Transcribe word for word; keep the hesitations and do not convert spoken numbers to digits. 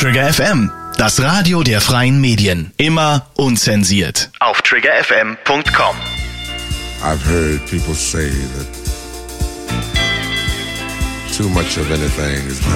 Trigger F M, das Radio der freien Medien. Immer unzensiert. Auf trigger f m punkt com. I've heard people say that too much of anything is